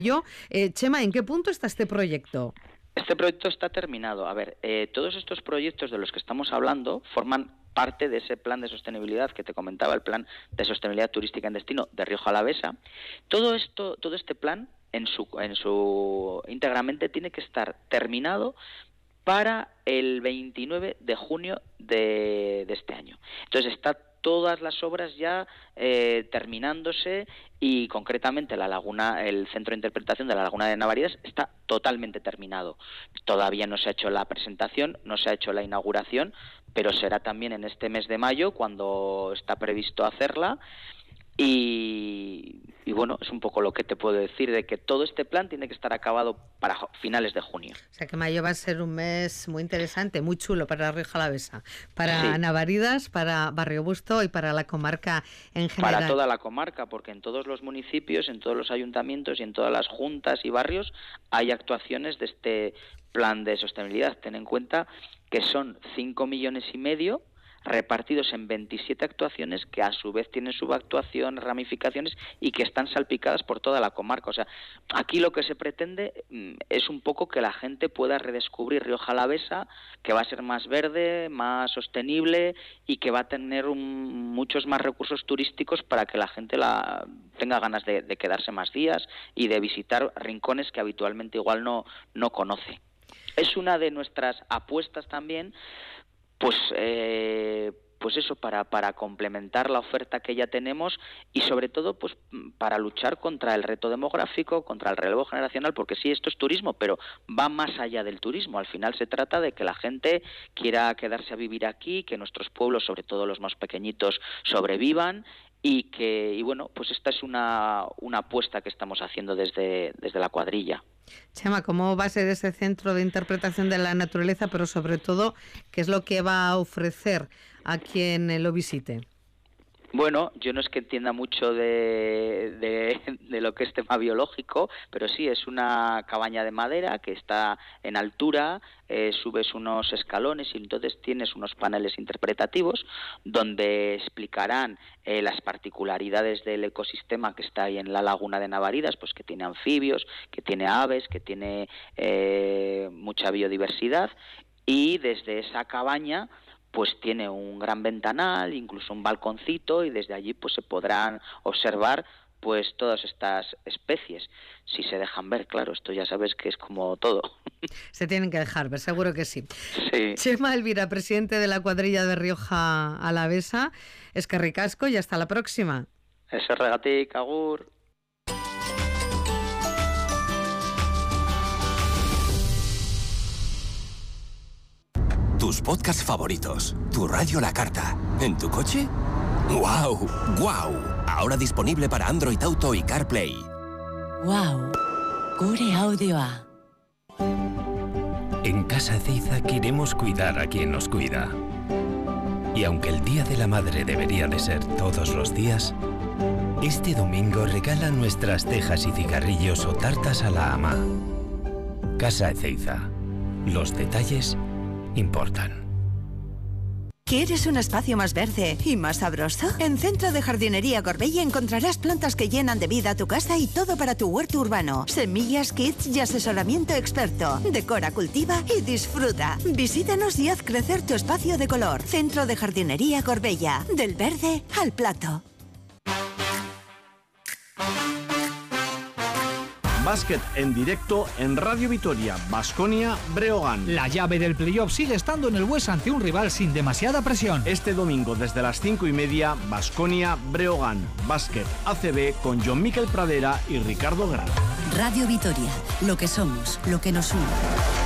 Chema, ¿en qué punto está este proyecto? Este proyecto está terminado. A ver, todos estos proyectos de los que estamos hablando forman parte de ese plan de sostenibilidad que te comentaba, el plan de sostenibilidad turística en destino de Rioja Alavesa. Todo este plan en su íntegramente tiene que estar terminado para el 29 de junio de este año. Entonces está todas las obras ya terminándose, y concretamente la laguna, el centro de interpretación de la Laguna de Navaridas está totalmente terminado. Todavía no se ha hecho la presentación, no se ha hecho la inauguración, pero será también en este mes de mayo cuando está previsto hacerla. Y bueno, es un poco lo que te puedo decir, de que todo este plan tiene que estar acabado para finales de junio. O sea que mayo va a ser un mes muy interesante, muy chulo para Rioja Alavesa, para Navaridas, para Barrio Busto y para la comarca en general. Para toda la comarca, porque en todos los municipios, en todos los ayuntamientos y en todas las juntas y barrios hay actuaciones de este plan de sostenibilidad. Ten en cuenta que son 5,5 millones repartidos en 27 actuaciones que a su vez tienen subactuación, ramificaciones y que están salpicadas por toda la comarca. O sea, aquí lo que se pretende es un poco que la gente pueda redescubrir Rioja Alavesa, que va a ser más verde, más sostenible y que va a tener muchos más recursos turísticos para que la gente tenga ganas de quedarse más días y de visitar rincones que habitualmente igual no conoce. Es una de nuestras apuestas también, pues eso, para complementar la oferta que ya tenemos y sobre todo pues para luchar contra el reto demográfico, contra el relevo generacional, porque sí, esto es turismo, pero va más allá del turismo. Al final se trata de que la gente quiera quedarse a vivir aquí, que nuestros pueblos, sobre todo los más pequeñitos, sobrevivan. Y bueno, pues esta es una apuesta que estamos haciendo desde la cuadrilla. Chema, ¿cómo va a ser ese centro de interpretación de la naturaleza, pero sobre todo, qué es lo que va a ofrecer a quien lo visite? Bueno, yo no es que entienda mucho de lo que es tema biológico, pero sí, es una cabaña de madera que está en altura, subes unos escalones y entonces tienes unos paneles interpretativos donde explicarán las particularidades del ecosistema que está ahí en la Laguna de Navaridas, pues que tiene anfibios, que tiene aves, que tiene mucha biodiversidad, y desde esa cabaña pues tiene un gran ventanal, incluso un balconcito, y desde allí pues se podrán observar pues todas estas especies, si se dejan ver, claro, esto ya sabes que es como todo. Se tienen que dejar ver, seguro que sí. Sí. Chema Elvira, presidente de la cuadrilla de Rioja Alavesa, eskerrik asko y hasta la próxima. Eskerregatik, agur. Tus podcasts favoritos, tu radio La Carta, ¿en tu coche? ¡Guau! ¡Guau! Ahora disponible para Android Auto y CarPlay. ¡Guau! Gure audioa. En Casa Ezeiza queremos cuidar a quien nos cuida. Y aunque el Día de la Madre debería de ser todos los días, este domingo regalan nuestras cejas y cigarrillos o tartas a la ama. Casa Ezeiza. Los detalles importan. ¿Quieres un espacio más verde y más sabroso? En Centro de Jardinería Gorbella encontrarás plantas que llenan de vida tu casa y todo para tu huerto urbano. Semillas, kits y asesoramiento experto. Decora, cultiva y disfruta. Visítanos y haz crecer tu espacio de color. Centro de Jardinería Gorbella. Del verde al plato. Básquet en directo en Radio Vitoria, Baskonia, Breogán. La llave del playoff sigue estando en el Bues ante un rival sin demasiada presión. Este domingo desde las 5:30, Baskonia, Breogán. Básquet ACB con John Miquel Pradera y Ricardo Grana. Radio Vitoria, lo que somos, lo que nos une.